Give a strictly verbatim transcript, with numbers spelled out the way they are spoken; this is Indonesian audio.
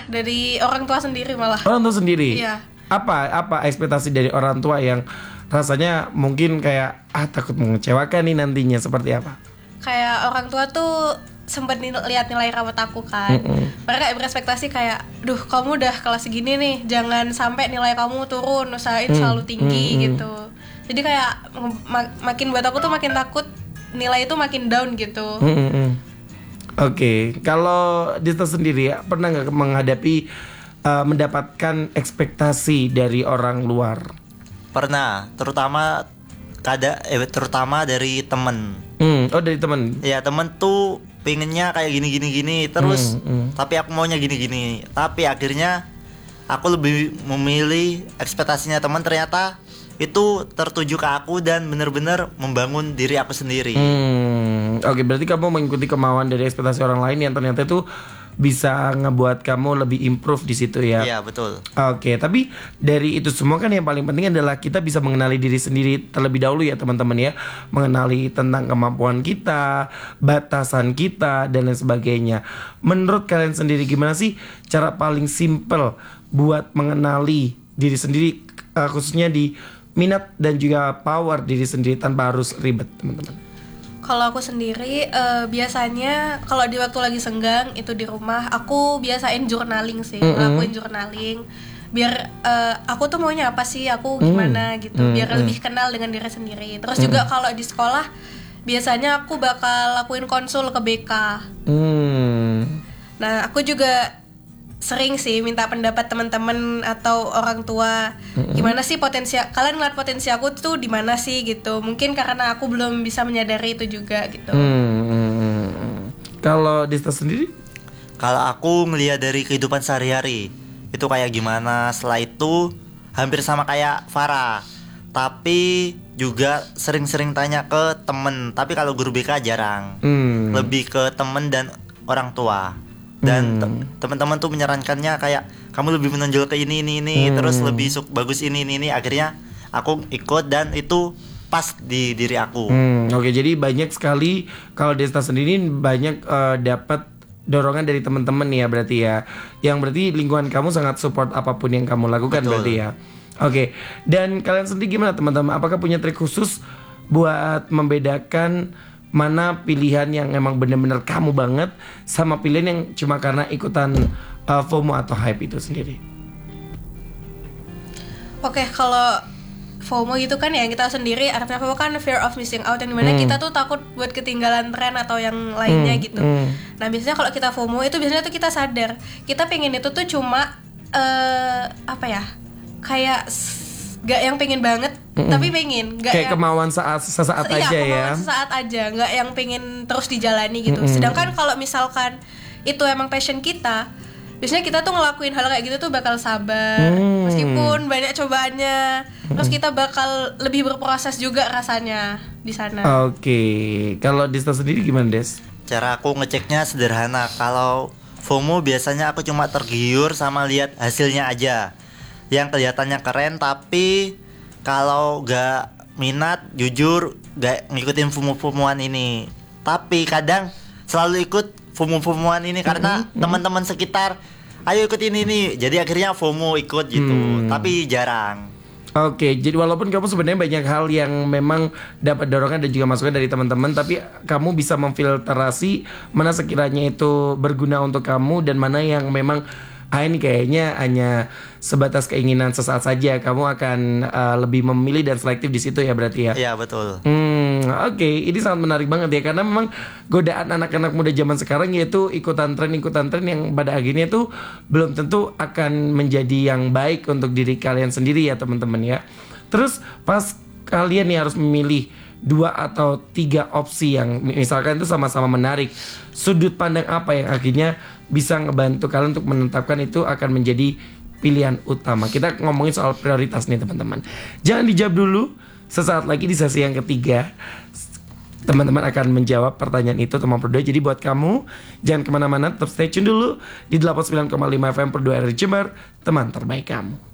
dari orang tua sendiri malah. Orang tua sendiri? Iya. Apa apa ekspektasi dari orang tua yang rasanya mungkin kayak ah takut mengecewakan nih nantinya, seperti apa? Kayak orang tua tuh sempet nil- lihat nilai rapot aku kan. Mm-mm. Mereka berekspektasi kayak, duh kamu udah kelas segini nih, jangan sampai nilai kamu turun, usahain Mm. selalu tinggi Mm-mm. gitu. Jadi kayak mak- makin buat aku tuh makin takut nilai itu makin down gitu. Mm-mm. Oke, kalau Dista sendiri ya, pernah nggak menghadapi uh, mendapatkan ekspektasi dari orang luar? Pernah, terutama kada eh, terutama dari temen. Hmm, oh dari teman. Ya temen tuh pengennya kayak gini gini gini terus, Hmm, hmm. tapi aku maunya gini gini. Tapi akhirnya aku lebih memilih ekspektasinya teman, ternyata itu tertuju ke aku dan benar-benar membangun diri aku sendiri. Hmm, oke, berarti kamu mengikuti kemauan dari ekspektasi orang lain yang ternyata itu bisa ngebuat kamu lebih improve di situ ya. Iya betul. Oke, tapi dari itu semua kan yang paling penting adalah kita bisa mengenali diri sendiri terlebih dahulu ya teman-teman ya. Mengenali tentang kemampuan kita, batasan kita, dan lain sebagainya. Menurut kalian sendiri gimana sih cara paling simple buat mengenali diri sendiri, uh, khususnya di minat dan juga power diri sendiri tanpa harus ribet, teman-teman? Kalau aku sendiri eh, biasanya kalau di waktu lagi senggang itu di rumah aku biasain journaling sih, Mm-mm. ngelakuin journaling biar eh, aku tuh maunya apa sih, aku gimana gitu, biar Mm-mm. lebih kenal dengan diri sendiri. Terus juga kalau di sekolah biasanya aku bakal lakuin konsul ke B K. Hmm. Nah, aku juga sering sih minta pendapat teman-teman atau orang tua. Gimana sih potensi kalian ngeliat potensi aku tuh di mana sih gitu. Mungkin karena aku belum bisa menyadari itu juga gitu. Hmm, hmm, hmm. Kalau Dista sendiri? Kalau aku ngelihat dari kehidupan sehari-hari itu kayak gimana, setelah itu hampir sama kayak Farah. Tapi juga sering-sering tanya ke temen. Tapi kalau guru B K jarang. Hmm. Lebih ke temen dan orang tua. Dan Hmm. te- teman-teman tuh menyarankannya kayak kamu lebih menonjol ke ini ini ini, Hmm. terus lebih suk bagus ini ini ini. Akhirnya aku ikut dan itu pas di diri aku. Hmm, oke, jadi banyak sekali kalau Desta sendiri banyak eh, dapat dorongan dari teman-teman ya berarti ya. Yang berarti lingkungan kamu sangat support apapun yang kamu lakukan. Betul. Berarti ya. Oke. Dan kalian sendiri gimana teman-teman? Apakah punya trik khusus buat membedakan mana pilihan yang emang benar-benar kamu banget sama pilihan yang cuma karena ikutan uh, FOMO atau hype itu sendiri? Oke, kalau FOMO gitu kan ya kita sendiri, artinya FOMO kan fear of missing out, yang dimana Hmm. kita tuh takut buat ketinggalan tren atau yang lainnya Hmm, gitu. hmm. Nah biasanya kalau kita FOMO itu biasanya tuh kita sadar kita pengen itu tuh cuma eh apa ya, kayak s- gak yang pengen banget, Mm-mm. tapi pengen gak Kayak yang, kemauan saat sesaat iya, aja ya. kemauan sesaat aja, nggak yang pengen terus dijalani gitu. Mm-mm. Sedangkan kalau misalkan itu emang passion kita, biasanya kita tuh ngelakuin hal kayak gitu tuh bakal sabar, Hmm. meskipun banyak cobaannya. Terus kita bakal lebih berproses juga rasanya di sana. Oke, kalau Dista sendiri gimana Des? Cara aku ngeceknya sederhana. Kalau FOMO biasanya aku cuma tergiur sama lihat hasilnya aja yang kelihatannya keren, tapi kalau gak minat, jujur gak ngikutin FOMO-FOMOan ini. Tapi kadang selalu ikut FOMO-FOMOan ini karena Mm-hmm. teman-teman sekitar ayo ikutin ini, jadi akhirnya FOMO ikut gitu. Hmm. Tapi jarang. Oke, jadi walaupun kamu sebenarnya banyak hal yang memang dapat dorongan dan juga masukan dari teman-teman, tapi kamu bisa memfilterasi mana sekiranya itu berguna untuk kamu dan mana yang memang ah ini kayaknya hanya sebatas keinginan sesaat saja. Kamu akan uh, lebih memilih dan selektif di situ ya berarti ya. Iya betul. Hmm, oke, ini sangat menarik banget ya karena memang godaan anak-anak muda zaman sekarang yaitu ikutan tren, ikutan tren yang pada akhirnya tuh belum tentu akan menjadi yang baik untuk diri kalian sendiri ya teman-teman ya. Terus pas kalian nih harus memilih dua atau tiga opsi yang misalkan itu sama-sama menarik, sudut pandang apa yang akhirnya bisa ngebantu kalian untuk menetapkan itu akan menjadi pilihan utama. Kita ngomongin soal prioritas nih teman-teman. Jangan dijawab dulu. Sesaat lagi di sesi yang ketiga teman-teman akan menjawab pertanyaan itu teman berdua. Jadi buat kamu jangan kemana-mana, tetap stay tune dulu di delapan puluh sembilan koma lima F M Perdua R I Jember, teman terbaik kamu.